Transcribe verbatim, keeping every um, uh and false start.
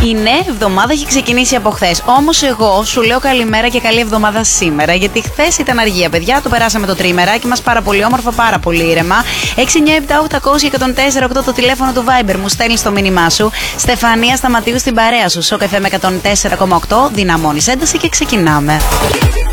Η νέα εβδομάδα έχει ξεκινήσει από χθες. Όμως εγώ σου λέω καλημέρα και καλή εβδομάδα σήμερα. Γιατί χθες ήταν αργία, παιδιά. Το περάσαμε το τρίμεράκι μας πάρα πολύ όμορφα, πάρα πολύ ήρεμα. έξι εννιά επτά οκτακόσια εκατόν τέσσερα οκτώ το τηλέφωνο του Viber μου. Στέλνεις το μήνυμά σου. Στεφανία Σταματίου στην παρέα σου. Σοκ εφ εμ εκατόν τέσσερα κόμμα οκτώ. Δυναμώνεις ένταση και ξεκινάμε.